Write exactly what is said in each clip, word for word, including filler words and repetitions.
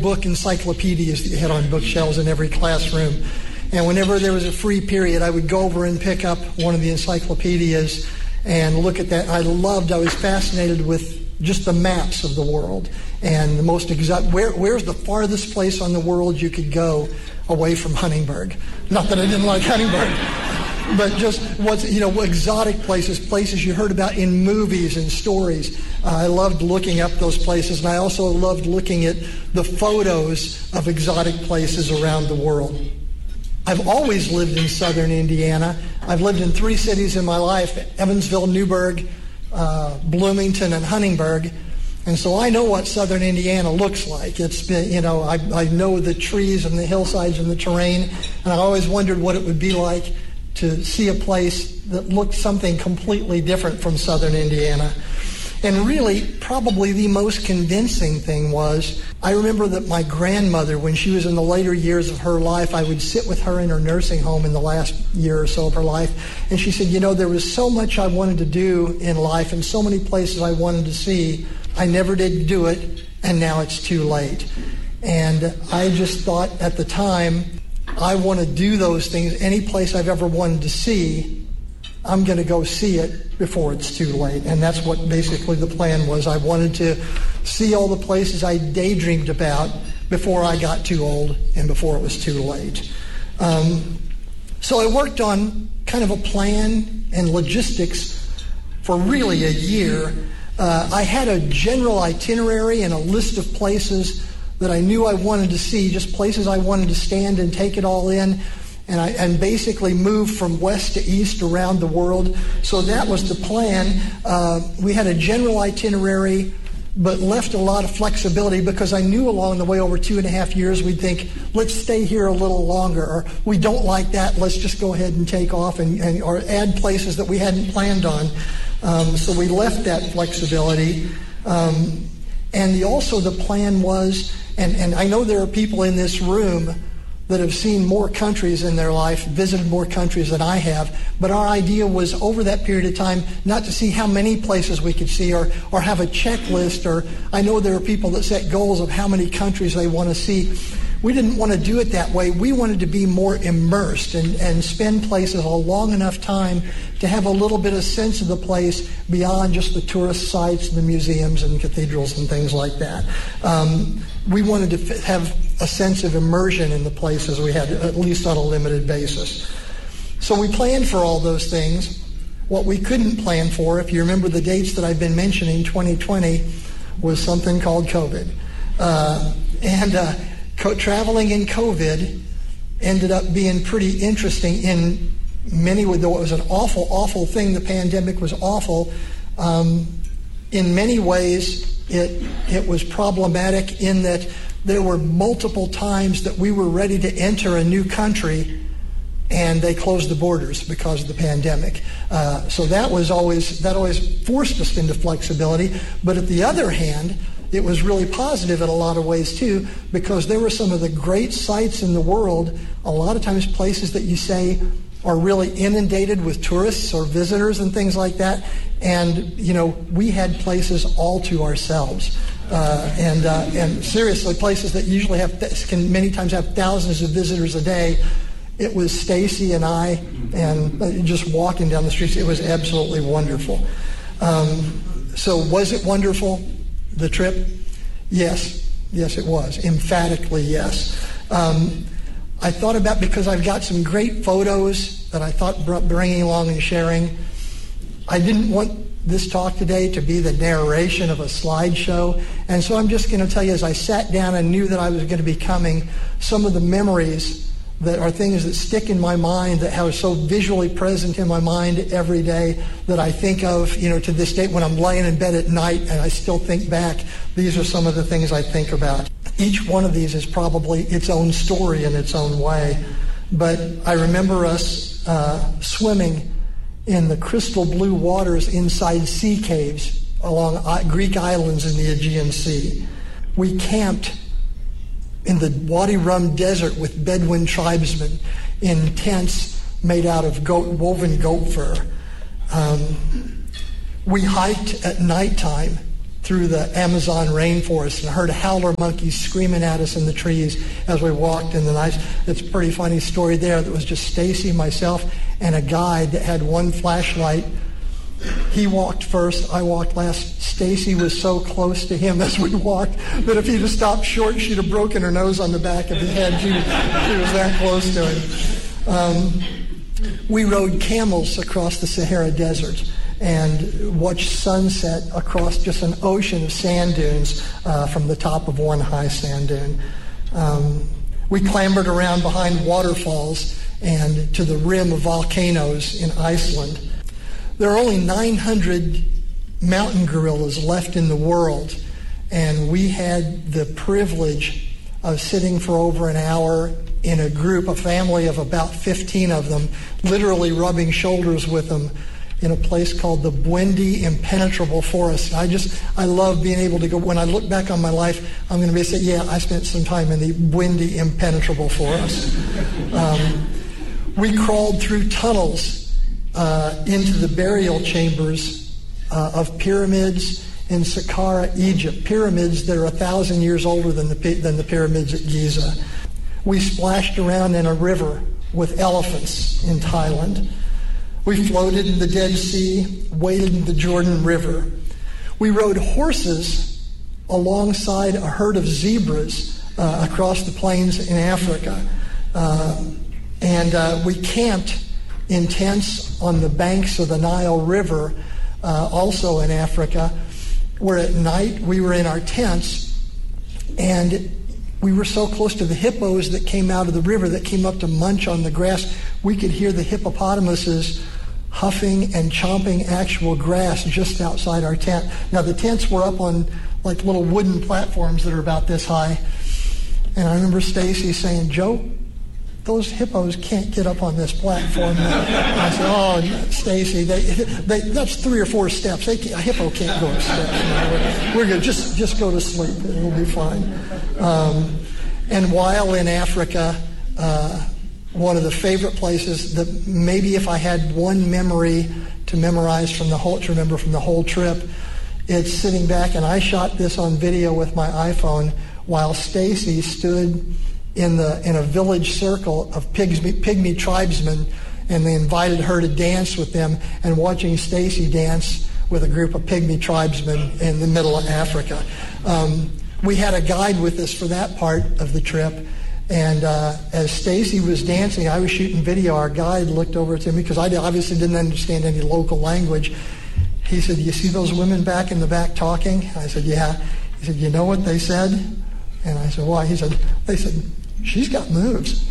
book encyclopedias that you had on bookshelves in every classroom. And whenever there was a free period, I would go over and pick up one of the encyclopedias and look at that. I loved, I was fascinated with just the maps of the world and the most exact, where, where's the farthest place on the world you could go away from Huntingburg? Not that I didn't like Huntingburg, but just what's, you know, exotic places, places you heard about in movies and stories. Uh, I loved looking up those places, and I also loved looking at the photos of exotic places around the world. I've always lived in southern Indiana. I've lived in three cities in my life, Evansville, Newburgh, uh, Bloomington, and Huntingburg. And so I know what southern Indiana looks like. It's been, you know, I, I know the trees and the hillsides and the terrain, and I always wondered what it would be like to see a place that looked something completely different from southern Indiana. And really, probably the most convincing thing was, I remember that my grandmother, when she was in the later years of her life, I would sit with her in her nursing home in the last year or so of her life, and she said, you know, there was so much I wanted to do in life and so many places I wanted to see. I never did do it, and now it's too late. And I just thought at the time, I want to do those things. Any place I've ever wanted to see, I'm going to go see it before it's too late. And that's what basically the plan was. I wanted to see all the places I daydreamed about before I got too old and before it was too late. Um, so I worked on kind of a plan and logistics for really a year. Uh, I had a general itinerary and a list of places that I knew I wanted to see, just places I wanted to stand and take it all in. And I and basically moved from west to east around the world. So that was the plan. Uh, we had a general itinerary, but left a lot of flexibility because I knew along the way over two and a half years we'd think, let's stay here a little longer, or we don't like that, let's just go ahead and take off and, and or add places that we hadn't planned on. Um, so we left that flexibility. Um, and the, also the plan was, and, and I know there are people in this room that have seen more countries in their life, visited more countries than I have. But our idea was over that period of time not to see how many places we could see or, or have a checklist, or I know there are people that set goals of how many countries they want to see. We didn't want to do it that way. We wanted to be more immersed and, and spend places a long enough time to have a little bit of sense of the place beyond just the tourist sites and the museums and cathedrals and things like that. Um, we wanted to f- have a sense of immersion in the places we had, at least on a limited basis. So we planned for all those things. What we couldn't plan for, if you remember the dates that I've been mentioning, twenty twenty, was something called COVID. Uh, and uh, co- traveling in COVID ended up being pretty interesting in many ways. Though it was an awful, awful thing, the pandemic was awful. Um, in many ways, it it was problematic in that there were multiple times that we were ready to enter a new country and they closed the borders because of the pandemic. Uh, so that was always, that always forced us into flexibility. But at the other hand, it was really positive in a lot of ways too, because there were some of the great sites in the world, a lot of times places that you say are really inundated with tourists or visitors and things like that. And, you know, we had places all to ourselves. Uh, and uh, and seriously, places that usually have th- can many times have thousands of visitors a day. It was Stacy and I, and uh, just walking down the streets. It was absolutely wonderful. Um, so was it wonderful, the trip? Yes, yes, it was. Emphatically, yes. Um, I thought about, because I've got some great photos that I thought bringing along and sharing. I didn't want this talk today to be the narration of a slideshow, and so I'm just going to tell you, as I sat down and knew that I was going to be coming, some of the memories that are things that stick in my mind, that are so visually present in my mind every day, that I think of, you know, to this day when I'm laying in bed at night and I still think back. These are some of the things I think about. Each one of these is probably its own story in its own way, but I remember us uh, swimming in the crystal blue waters inside sea caves along Greek islands in the Aegean Sea. We camped in the Wadi Rum desert with Bedouin tribesmen in tents made out of goat, woven goat fur. Um, we hiked at nighttime through the Amazon rainforest, and I heard howler monkeys screaming at us in the trees as we walked in the night. It's a pretty funny story there. That was just Stacy, myself, and a guide that had one flashlight. He walked first, I walked last. Stacy was so close to him as we walked that if he'd have stopped short, she'd have broken her nose on the back of his head. She, she was that close to him. Um, we rode camels across the Sahara Desert and watched sunset across just an ocean of sand dunes uh, from the top of one high sand dune. Um, we clambered around behind waterfalls and to the rim of volcanoes in Iceland. There are only nine hundred mountain gorillas left in the world, and we had the privilege of sitting for over an hour in a group, a family of about fifteen of them, literally rubbing shoulders with them in a place called the Bwindi Impenetrable Forest. I just, I love being able to go, when I look back on my life, I'm going to be saying, yeah, I spent some time in the Bwindi Impenetrable Forest. Um, we crawled through tunnels uh, into the burial chambers uh, of pyramids in Saqqara, Egypt, pyramids that are a thousand years older than the, than the pyramids at Giza. We splashed around in a river with elephants in Thailand. We floated in the Dead Sea, waded in the Jordan River. We rode horses alongside a herd of zebras uh, across the plains in Africa. Uh, and uh, we camped in tents on the banks of the Nile River, uh, also in Africa, where at night we were in our tents, and we were so close to the hippos that came out of the river that came up to munch on the grass. We could hear the hippopotamuses huffing and chomping actual grass just outside our tent. Now, the tents were up on like little wooden platforms that are about this high. And I remember Stacy saying, Joe, those hippos can't get up on this platform. And I said, oh, Stacy, they, they, that's three or four steps. They can't, a hippo can't go up steps. You know, we're, we're good. Just, just go to sleep. It'll be fine. Um, and while in Africa, uh, one of the favorite places that maybe if I had one memory to memorize from the whole, to remember from the whole trip, it's sitting back, and I shot this on video with my iPhone while Stacy stood in the in a village circle of pygmy, pygmy tribesmen, and they invited her to dance with them, and watching Stacy dance with a group of pygmy tribesmen in the middle of Africa. Um, we had a guide with us for that part of the trip. And uh, as Stacy was dancing, I was shooting video. Our guide looked over to me because I obviously didn't understand any local language. He said, "You see those women back in the back talking?" I said, "Yeah." He said, "You know what they said?" And I said, "Why?" He said, "They said, she's got moves."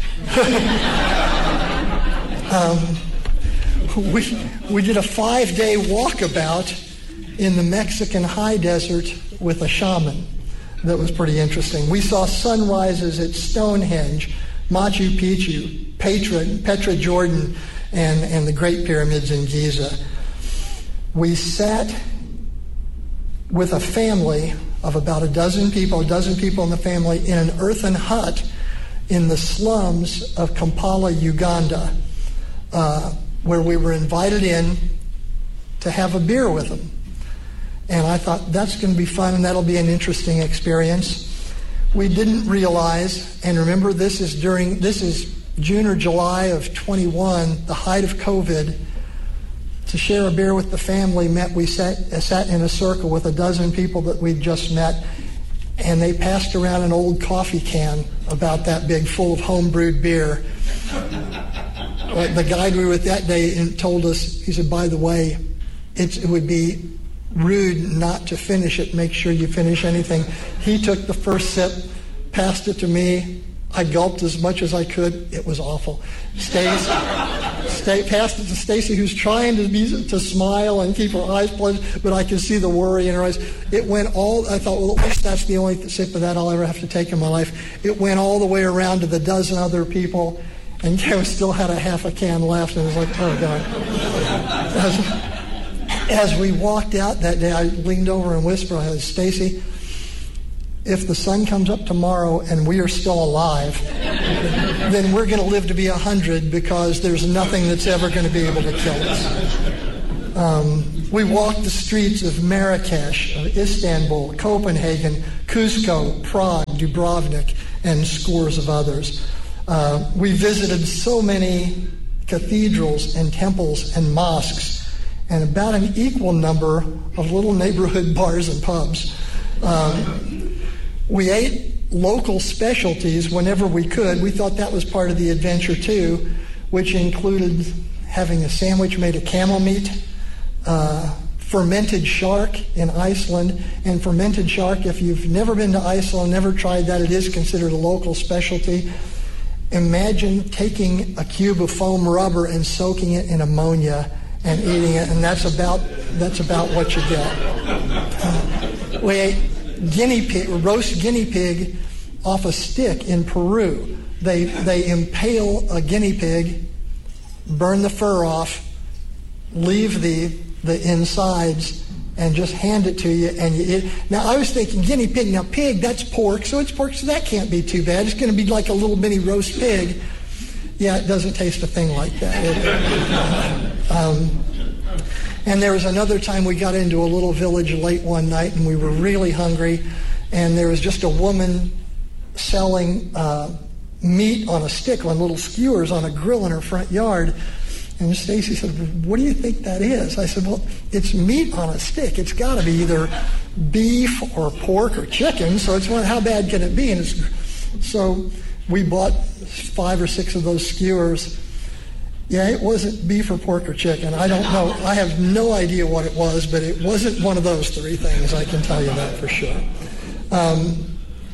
um, we, we did a five-day walkabout in the Mexican high desert with a shaman. That was pretty interesting. We saw sunrises at Stonehenge, Machu Picchu, Petra, Petra Jordan, and, and the Great Pyramids in Giza. We sat with a family of about a dozen people, a dozen people in the family, in an earthen hut in the slums of Kampala, Uganda, uh, where we were invited in to have a beer with them. And I thought, that's going to be fun, and that'll be an interesting experience. We didn't realize, and remember, this is during, this is June or July of twenty-one, the height of COVID. To share a beer with the family meant we sat, sat in a circle with a dozen people that we'd just met, and they passed around an old coffee can about that big, full of home-brewed beer. The guide we were with that day told us, he said, by the way, it's, it would be rude not to finish it. Make sure you finish anything. He took the first sip, passed it to me. I gulped as much as I could. It was awful. Stacy, Stay, passed it to Stacy, who's trying to be to smile and keep her eyes closed, but I could see the worry in her eyes. It went all. I thought, well, at least that's the only sip of that I'll ever have to take in my life. It went all the way around to the dozen other people, and Kevin still had a half a can left, and it was like, oh God. As, as we walked out that day, I leaned over and whispered, I said, Stacy, if the sun comes up tomorrow and we are still alive, then we're going to live to be a hundred, because there's nothing that's ever going to be able to kill us. Um, We walked the streets of Marrakesh, of Istanbul, Copenhagen, Cusco, Prague, Dubrovnik, and scores of others. Uh, we visited so many cathedrals and temples and mosques, and about an equal number of little neighborhood bars and pubs. Um, we ate local specialties whenever we could. We thought that was part of the adventure too, which included having a sandwich made of camel meat, uh, fermented shark in Iceland. And fermented shark, if you've never been to Iceland, never tried that, it is considered a local specialty. Imagine taking a cube of foam rubber and soaking it in ammonia and eating it, and that's about that's about what you get. Uh, we ate guinea pig, roast guinea pig off a stick in Peru. They they impale a guinea pig, burn the fur off, leave the the insides, and just hand it to you, and you eat. Now I was thinking guinea pig. Now pig, that's pork, so it's pork, so that can't be too bad. It's going to be like a little mini roast pig. Yeah, it doesn't taste a thing like that. It, um, and there was another time we got into a little village late one night, and we were really hungry, and there was just a woman selling uh, meat on a stick on little skewers on a grill in her front yard. And Stacy said, "What do you think that is?" I said, "Well, it's meat on a stick. It's got to be either beef or pork or chicken, so it's well, how bad can it be?" And it's, so we bought five or six of those skewers. Yeah, it wasn't beef or pork or chicken. I don't know. I have no idea what it was, but it wasn't one of those three things. I can tell you that for sure. Um,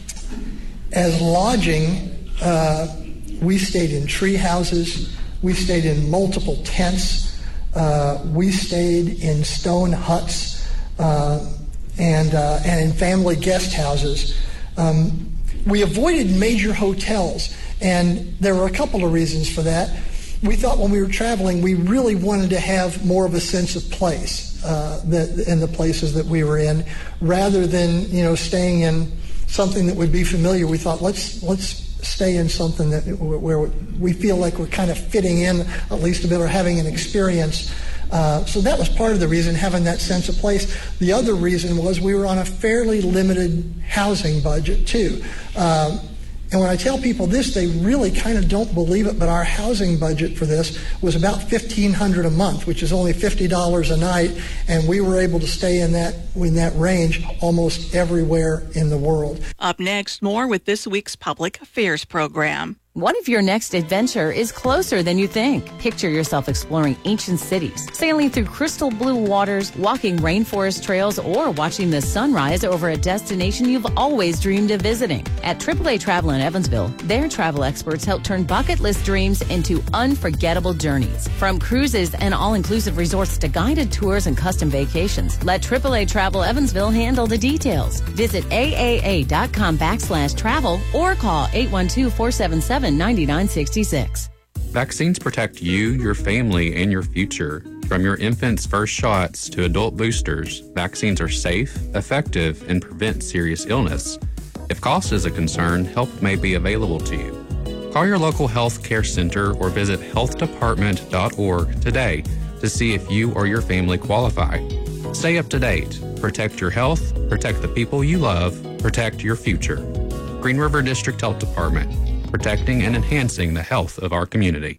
as lodging, uh, we stayed in tree houses. We stayed in multiple tents. Uh, we stayed in stone huts uh, and uh, and in family guest houses. Um, we avoided major hotels, and there were a couple of reasons for that. We thought when we were traveling, we really wanted to have more of a sense of place uh, that, in the places that we were in, rather than you know staying in something that would be familiar. We thought let's let's. stay in something that where we feel like we're kind of fitting in at least a bit or having an experience. Uh, so that was part of the reason, having that sense of place. The other reason was we were on a fairly limited housing budget too. Um, and when I tell people this, they really kind of don't believe it, but our housing budget for this was about fifteen hundred dollars a month, which is only fifty dollars a night, and we were able to stay in that in that range almost everywhere in the world. Up next, more with this week's Public Affairs program. What if your next adventure is closer than you think? Picture yourself exploring ancient cities, sailing through crystal blue waters, walking rainforest trails, or watching the sunrise over a destination you've always dreamed of visiting. At triple A Travel in Evansville, their travel experts help turn bucket list dreams into unforgettable journeys. From cruises and all-inclusive resorts to guided tours and custom vacations, let triple A Travel Evansville handle the details. Visit A A A dot com backslash travel or call eight one two, four seven seven, nine nine six six. Vaccines protect you, your family, and your future. From your infant's first shots to adult boosters, vaccines are safe, effective, and prevent serious illness. If cost is a concern, help may be available to you. Call your local health care center or visit health department dot org today to see if you or your family qualify. Stay up to date. Protect your health, protect the people you love, protect your future. Green River District Health Department, protecting and enhancing the health of our community.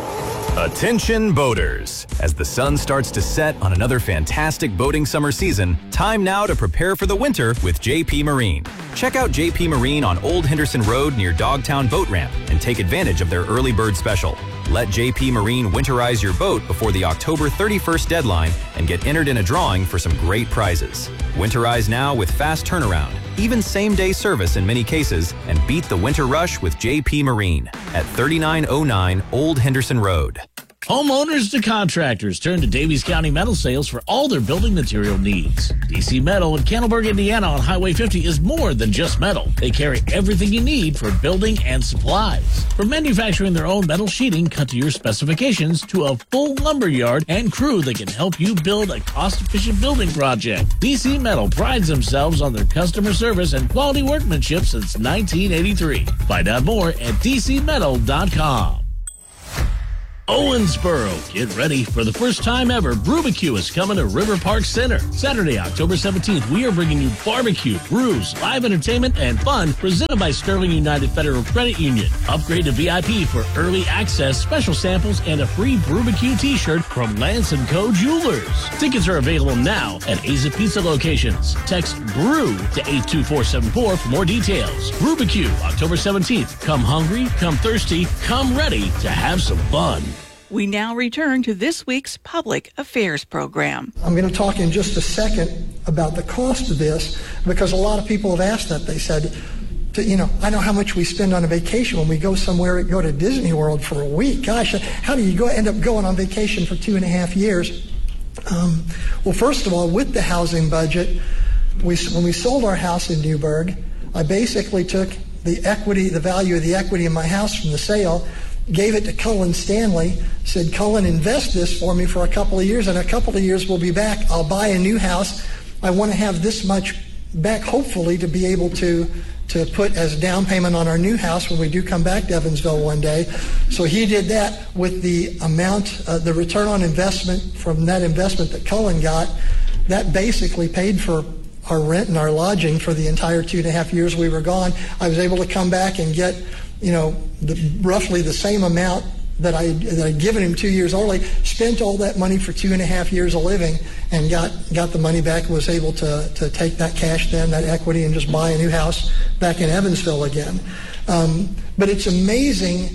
Attention boaters! As the sun starts to set on another fantastic boating summer season, time now to prepare for the winter with J P Marine. Check out J P Marine on Old Henderson Road near Dogtown Boat Ramp and take advantage of their early bird special. Let J P Marine winterize your boat before the October thirty-first deadline and get entered in a drawing for some great prizes. Winterize now with fast turnaround, even same-day service in many cases, and beat the winter rush with J P Marine at thirty-nine oh nine Old Henderson Road. Homeowners to contractors turn to Davies County Metal Sales for all their building material needs. D C Metal in Candleburg, Indiana on Highway fifty is more than just metal. They carry everything you need for building and supplies. From manufacturing their own metal sheeting cut to your specifications to a full lumber yard and crew that can help you build a cost-efficient building project. D C Metal prides themselves on their customer service and quality workmanship since nineteen eighty-three. Find out more at D C metal dot com. Owensboro. Get ready for the first time ever. Brubecue is coming to River Park Center. Saturday, October seventeenth, we are bringing you barbecue, brews, live entertainment, and fun presented by Sterling United Federal Credit Union. Upgrade to V I P for early access, special samples, and a free Brubecue t-shirt from Lance and Co. Jewelers. Tickets are available now at Aza Pizza locations. Text BREW to eight two four seven four for more details. Brubecue, October seventeenth. Come hungry, come thirsty, come ready to have some fun. We now return to this week's Public Affairs program. I'm going to talk in just a second about the cost of this, because a lot of people have asked that. They said, to, you know, I know how much we spend on a vacation when we go somewhere, go to Disney World for a week. Gosh, how do you go end up going on vacation for two and a half years? Um, well, first of all, with the housing budget, we, when we sold our house in Newburgh, I basically took the equity, the value of the equity in my house from the sale, gave it to Cullen Stanley, said, Cullen, invest this for me for a couple of years. In a couple of years, we'll be back. I'll buy a new house. I want to have this much back, hopefully, to be able to, to put as down payment on our new house when we do come back to Evansville one day. So he did that with the amount, uh, the return on investment from that investment that Cullen got. That basically paid for our rent and our lodging for the entire two and a half years we were gone. I was able to come back and get, you know, the, roughly the same amount that I that I'd given him two years early, spent all that money for two and a half years of living, and got got the money back, and was able to, to take that cash then, that equity, and just buy a new house back in Evansville again. Um, but it's amazing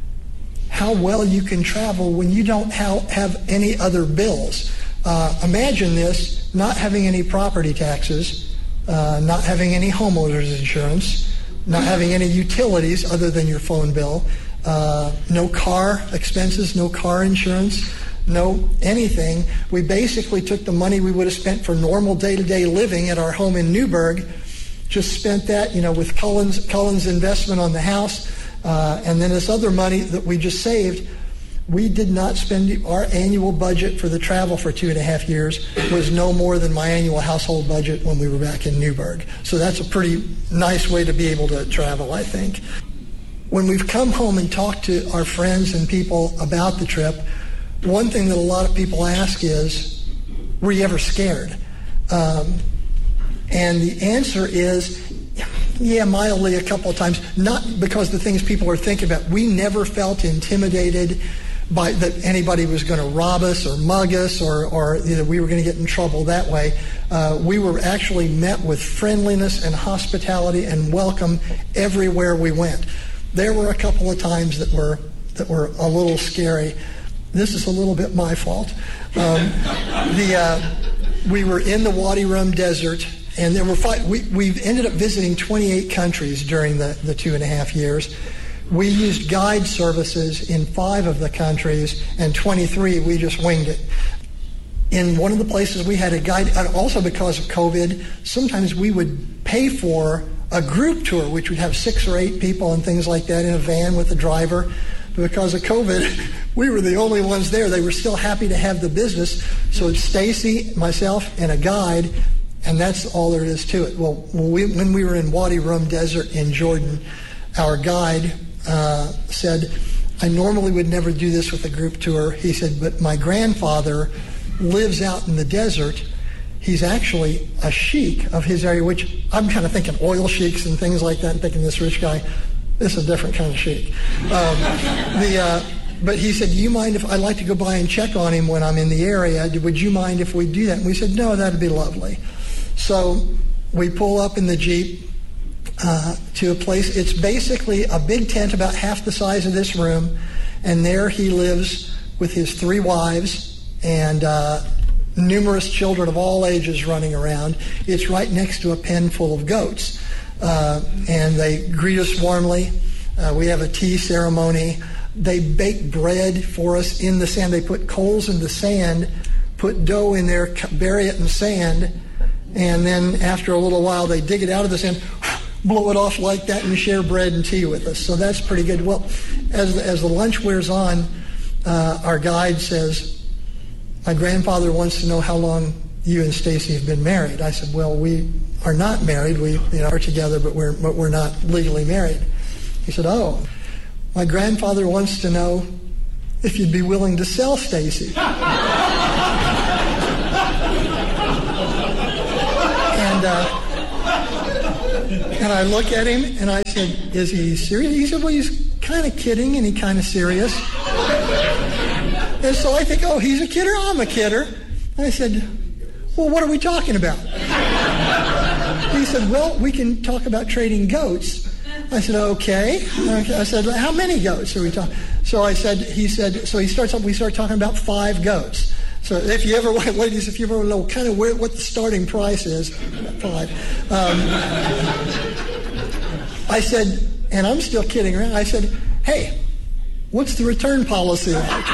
how well you can travel when you don't ha- have any other bills. Uh, imagine this, not having any property taxes, uh, not having any homeowners insurance, not having any utilities other than your phone bill, uh, no car expenses, no car insurance, no anything. We basically took the money we would have spent for normal day-to-day living at our home in Newburgh, just spent that, you know, with Cullen's, Cullen's investment on the house, uh, and then this other money that we just saved. We did not spend, our annual budget for the travel for two and a half years was no more than my annual household budget when we were back in Newburgh. So that's a pretty nice way to be able to travel, I think. When we've come home and talked to our friends and people about the trip, one thing that a lot of people ask is, were you ever scared? Um, and the answer is, yeah, mildly a couple of times, not because the things people are thinking about. We never felt intimidated by that anybody was going to rob us or mug us, or, or you know, we were going to get in trouble that way. Uh, we were actually met with friendliness and hospitality and welcome everywhere we went. There were a couple of times that were that were a little scary. This is a little bit my fault. Um, the uh, we were in the Wadi Rum Desert, and there were five. We we ended up visiting twenty-eight countries during the, the two and a half years. We used guide services in five of the countries, and twenty-three we just winged it. In one of the places we had a guide, and also because of COVID, sometimes we would pay for a group tour, which would have six or eight people and things like that in a van with a driver. But because of COVID, we were the only ones there. They were still happy to have the business. So it's Stacy, myself, and a guide, and that's all there is to it. Well, when we, when we were in Wadi Rum Desert in Jordan, our guide uh, said, I normally would never do this with a group tour. He said, but my grandfather lives out in the desert. He's actually a sheik of his area, which I'm kind of thinking oil sheiks and things like that, and thinking this rich guy, this is a different kind of sheik. Um, the, uh, but he said, do you mind if I'd like to go by and check on him when I'm in the area? Would you mind if we do that? And we said, no, that'd be lovely. So we pull up in the Jeep uh, to a place. It's basically a big tent about half the size of this room, and there he lives with his three wives and uh, numerous children of all ages running around. It's right next to a pen full of goats. Uh, and they greet us warmly. Uh, we have a tea ceremony. They bake bread for us in the sand. They put coals in the sand, put dough in there, bury it in sand, and then after a little while they dig it out of the sand, blow it off like that, and share bread and tea with us. So that's pretty good. Well, as the, as the lunch wears on, uh, our guide says, my grandfather wants to know how long you and Stacy have been married. I said, well, we are not married. We you know, are together, but we're, but we're not legally married. He said, oh, my grandfather wants to know if you'd be willing to sell Stacy. And uh, and I look at him and I said, is he serious? He said, well, he's kind of kidding and he kind of serious. And so I think, oh, he's a kidder, I'm a kidder. And I said, well, what are we talking about? He said, well, we can talk about trading goats. I said, okay. I said, how many goats are we talking? So I said, he said, so he starts up, we start talking about five goats. So if you ever, ladies, if you ever know kind of where, what the starting price is, five. Um, I said, and I'm still kidding around, I said, hey, what's the return policy like?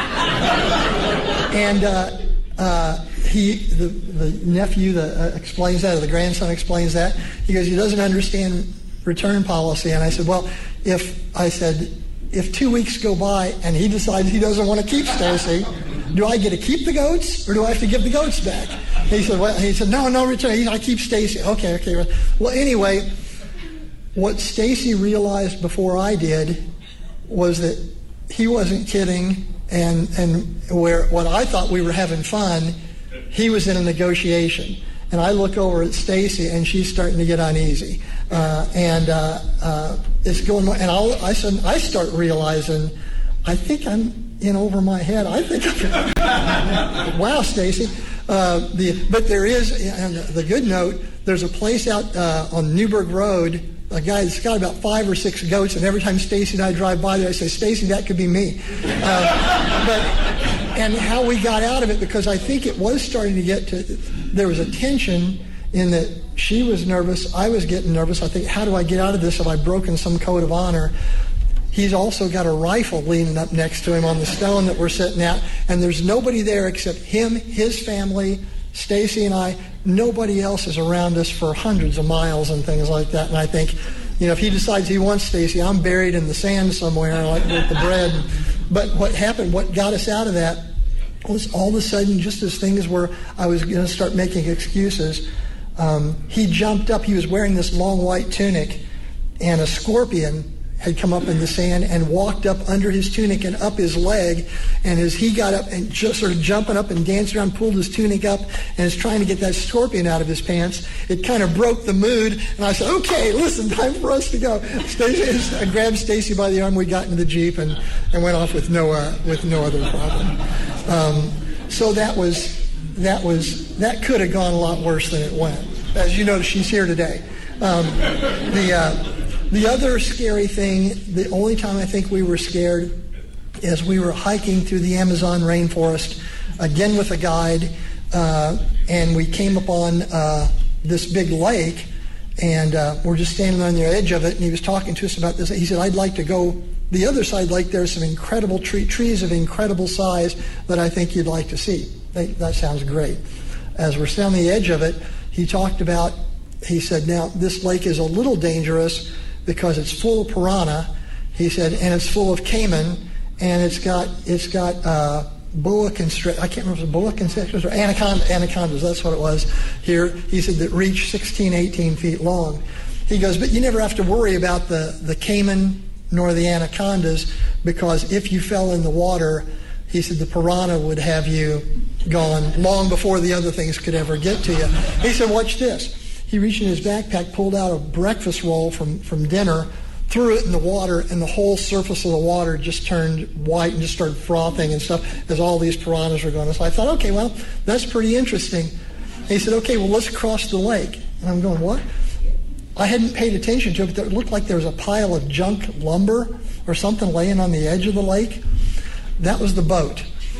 And uh, uh, he, the, the nephew that uh, explains that, or the grandson explains that, he goes, he doesn't understand return policy. And I said, well, if, I said, if two weeks go by and he decides he doesn't want to keep Stacy, do I get to keep the goats or do I have to give the goats back? And he said, well, he said, no, no return. I keep Stacy. Okay, okay. Well, anyway, what Stacy realized before I did was that he wasn't kidding, and and where what I thought we were having fun, he was in a negotiation. And I look over at Stacy, and she's starting to get uneasy, uh, and uh, uh, it's going. And I'll, I said, I start realizing, I think I'm in over my head. I think, I'm, wow, Stacy. Uh, the but there is, and the good note, there's a place out uh, on Newburgh Road. A guy that's got about five or six goats, and every time Stacy and I drive by there, I say, Stacy, that could be me. Uh, but and how we got out of it, because I think it was starting to get to, there was a tension in that she was nervous, I was getting nervous. I think, how do I get out of this? Have I broken some code of honor? He's also got a rifle leaning up next to him on the stone that we're sitting at, and there's nobody there except him, his family, Stacy and I. Nobody else is around us for hundreds of miles and things like that. And I think, you know, if he decides he wants Stacy, I'm buried in the sand somewhere like with the bread. But what happened, what got us out of that was all of a sudden, just as things were, I was going to start making excuses, um, he jumped up. He was wearing this long white tunic, and a scorpion had come up in the sand and walked up under his tunic and up his leg. And as he got up and just sort of jumping up and danced around, pulled his tunic up and is trying to get that scorpion out of his pants, it kind of broke the mood. And I said, okay, listen, time for us to go. Stacy, I grabbed Stacy by the arm. We got into the Jeep and, and went off with no uh, with no other problem. Um, so that was that was that could have gone a lot worse than it went. As you know, she's here today. Um, the uh, The other scary thing, the only time I think we were scared, is we were hiking through the Amazon rainforest, again with a guide, uh, and we came upon uh, this big lake, and uh, we're just standing on the edge of it, and he was talking to us about this. He said, I'd like to go the other side lake. There's some incredible tree, trees of incredible size that I think you'd like to see. That, that sounds great. As we're standing on the edge of it, he talked about, he said, now this lake is a little dangerous because it's full of piranha, he said, and it's full of caiman, and it's got it's got uh, boa constrictors. I can't remember if it was boa constrictors or anaconda, anacondas. That's what it was here. He said that reach sixteen, eighteen feet long. He goes, but you never have to worry about the the caiman nor the anacondas, because if you fell in the water, he said the piranha would have you gone long before the other things could ever get to you. He said, watch this. He reached in his backpack, pulled out a breakfast roll from, from dinner, threw it in the water, and the whole surface of the water just turned white and just started frothing and stuff as all these piranhas were going. So I thought, okay, well, that's pretty interesting. And he said, okay, well, let's cross the lake. And I'm going, what? I hadn't paid attention to it, but it looked like there was a pile of junk lumber or something laying on the edge of the lake. That was the boat.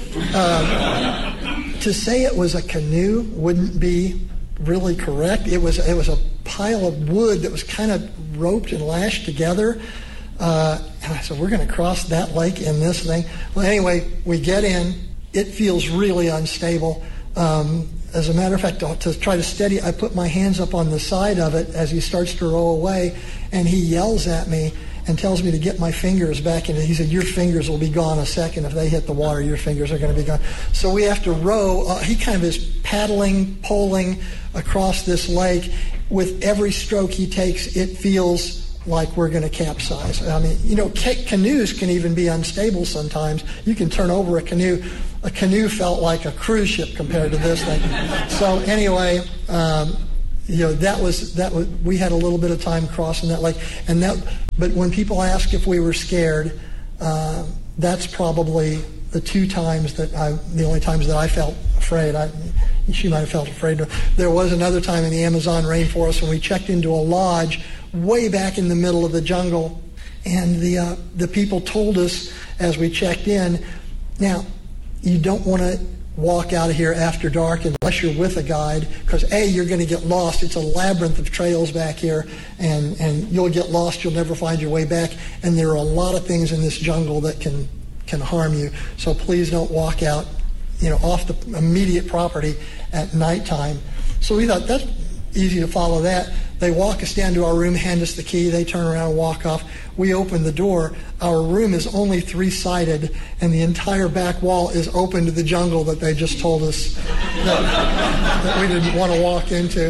Uh, to say it was a canoe wouldn't be really correct. It was it was a pile of wood that was kind of roped and lashed together. Uh, and I said, we're going to cross that lake in this thing. Well, anyway, we get in. It feels really unstable. Um, as a matter of fact, to, to try to steady, I put my hands up on the side of it as he starts to row away, and he yells at me and tells me to get my fingers back in it. He said, your fingers will be gone a second. If they hit the water, your fingers are going to be gone. So we have to row. Uh, he kind of is paddling, poling across this lake. With every stroke he takes, it feels like we're going to capsize. I mean, you know, ca- canoes can even be unstable sometimes. You can turn over a canoe. A canoe felt like a cruise ship compared to this thing. So anyway, um, you know, that was that was we had a little bit of time crossing that lake, and that. But when people ask if we were scared, uh, that's probably the two times that I, the only times that I felt afraid. I, she might have felt afraid. There was another time in the Amazon rainforest when we checked into a lodge way back in the middle of the jungle, and the uh, the people told us as we checked in, now, you don't want to walk out of here after dark unless you're with a guide, because A, you're going to get lost. It's a labyrinth of trails back here, and, and you'll get lost. You'll never find your way back, and there are a lot of things in this jungle that can can harm you. So please don't walk out, you know, off the immediate property at nighttime. So we thought that's easy to follow that. They walk us down to our room, hand us the key, they turn around and walk off. We open the door. Our room is only three-sided, and the entire back wall is open to the jungle that they just told us that, that we didn't want to walk into.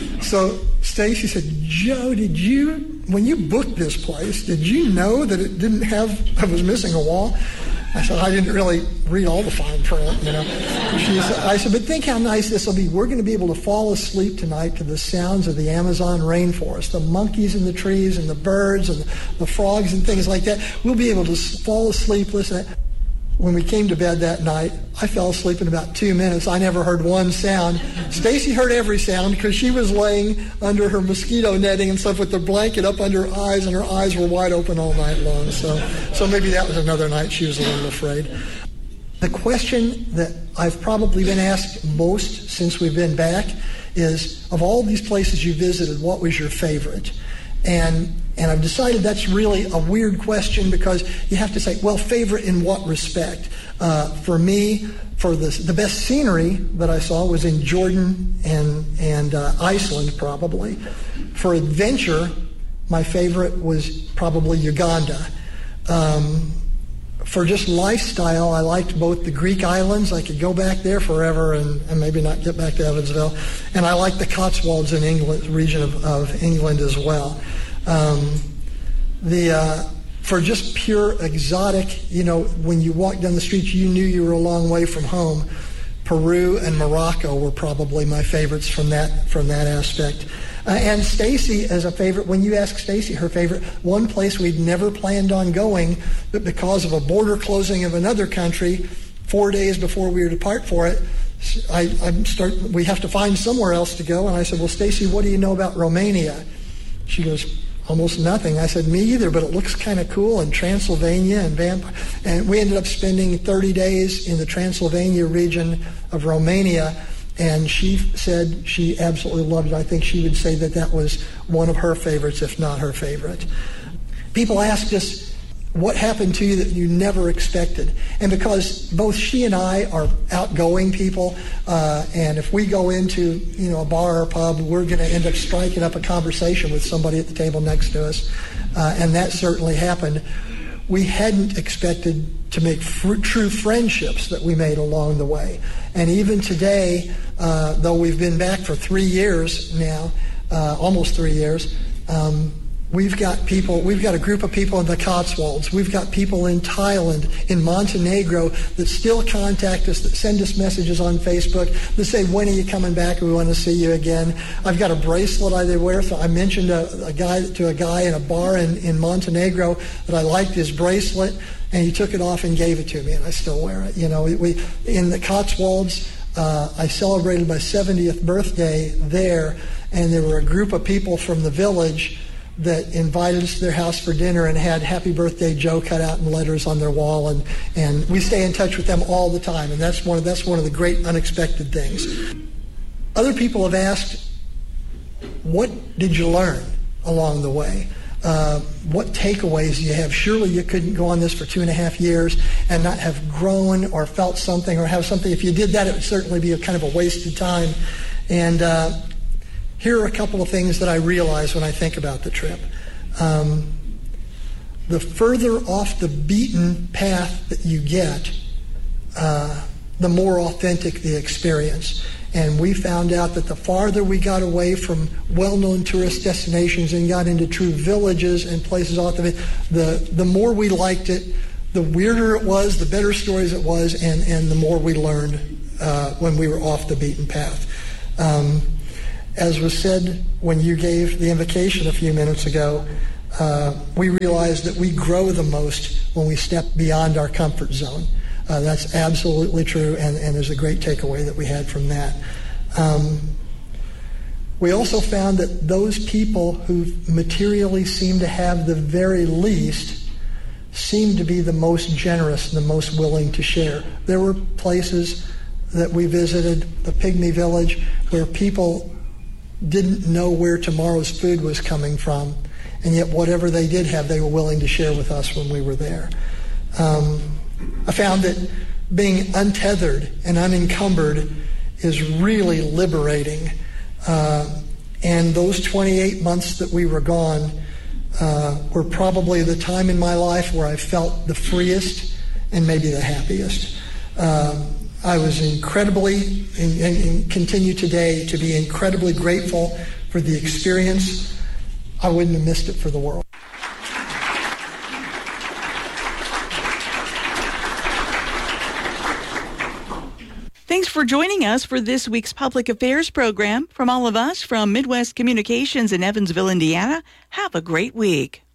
So Stacy said, Joe, did you, when you booked this place, did you know that it didn't have, it was missing a wall? I said, I didn't really read all the fine print, you know. She said, I said, but think how nice this will be. We're going to be able to fall asleep tonight to the sounds of the Amazon rainforest, the monkeys in the trees and the birds and the frogs and things like that. We'll be able to fall asleep, listen. When we came to bed that night, I fell asleep in about two minutes. I never heard one sound. Stacy heard every sound because she was laying under her mosquito netting and stuff with the blanket up under her eyes, and her eyes were wide open all night long. So, so maybe that was another night she was a little afraid. The question that I've probably been asked most since we've been back is, of all these places you visited, what was your favorite? And and I've decided that's really a weird question, because you have to say, well, favorite in what respect? Uh, for me, for the, the best scenery that I saw was in Jordan and, and uh, Iceland, probably. For adventure, my favorite was probably Uganda. Um, for just lifestyle, I liked both the Greek islands. I could go back there forever and, and maybe not get back to Evansville. And I liked the Cotswolds in England, region of, of England as well. Um, the uh, for just pure exotic, you know, when you walked down the streets, you knew you were a long way from home. Peru and Morocco were probably my favorites from that from that aspect. Uh, and Stacy as a favorite, when you ask Stacy her favorite, one place we'd never planned on going, but because of a border closing of another country, four days before we were to depart for it, I, I start. We have to find somewhere else to go. And I said, well, Stacy, what do you know about Romania? She goes, almost nothing. I said, me either, but it looks kind of cool, and Transylvania and Vampire. And we ended up spending thirty days in the Transylvania region of Romania, and she said she absolutely loved it. I think she would say that that was one of her favorites, if not her favorite. People asked us, what happened to you that you never expected? And because both she and I are outgoing people, uh, and if we go into, you know, a bar or pub, we're going to end up striking up a conversation with somebody at the table next to us, uh, and that certainly happened. We hadn't expected to make fr- true friendships that we made along the way. And even today, uh, though we've been back for three years now, uh, almost three years, um, We've got people, we've got a group of people in the Cotswolds. We've got people in Thailand, in Montenegro, that still contact us, that send us messages on Facebook, that say, when are you coming back? We want to see you again. I've got a bracelet I wear. So I mentioned a, a guy to a guy in a bar in, in Montenegro that I liked his bracelet, and he took it off and gave it to me, and I still wear it. You know, we in the Cotswolds, uh, I celebrated my seventieth birthday there, and there were a group of people from the village that invited us to their house for dinner and had Happy Birthday Joe cut out in letters on their wall, and, and we stay in touch with them all the time, and that's one of, that's one of the great unexpected things. Other people have asked, what did you learn along the way? Uh, what takeaways do you have? Surely you couldn't go on this for two and a half years and not have grown or felt something or have something. If you did that, it would certainly be a kind of a wasted time. And uh, here are a couple of things that I realize when I think about the trip. Um, the further off the beaten path that you get, uh, the more authentic the experience. And we found out that the farther we got away from well-known tourist destinations and got into true villages and places off of it, the, the more we liked it, the weirder it was, the better stories it was, and, and the more we learned uh, when we were off the beaten path. Um, as was said when you gave the invocation a few minutes ago, uh, we realized that we grow the most when we step beyond our comfort zone. Uh, that's absolutely true, and, and there's a great takeaway that we had from that. Um, we also found that those people who materially seem to have the very least seem to be the most generous and the most willing to share. There were places that we visited, the Pygmy Village, where people didn't know where tomorrow's food was coming from, and yet whatever they did have, they were willing to share with us when we were there. Um, I found that being untethered and unencumbered is really liberating. Uh, and those twenty-eight months that we were gone uh, were probably the time in my life where I felt the freest and maybe the happiest. Um, I was incredibly, and, and continue today to be incredibly grateful for the experience. I wouldn't have missed it for the world. Thanks for joining us for this week's Public Affairs program. From all of us from Midwest Communications in Evansville, Indiana, have a great week.